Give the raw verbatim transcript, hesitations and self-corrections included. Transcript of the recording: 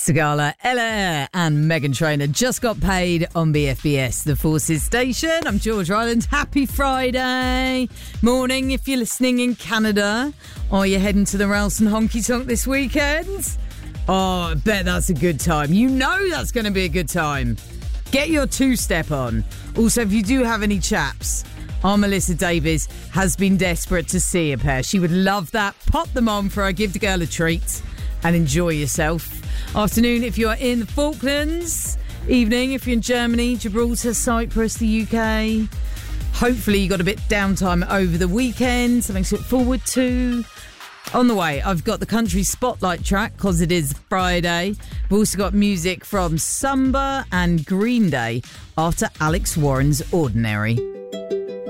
Sigala, Ella and Meghan Trainor just got paid on B F B S, the Forces station. I'm George Ryland. Happy Friday morning if you're listening in Canada. Or you're heading to the Ralston Honky Tonk this weekend. Oh, I bet that's a good time. You know that's going to be a good time. Get your two-step on. Also, if you do have any chaps, our Melissa Davies has been desperate to see a pair. She would love that. Pop them on for her. Give the girl a treat and enjoy yourself. Afternoon if you're in the Falklands. Evening if you're in Germany, Gibraltar, Cyprus, the U K. Hopefully you got a bit downtime over the weekend. Something to look forward to. On the way, I've got the country spotlight track because it is Friday. We've also got music from Samba and Green Day after Alex Warren's Ordinary.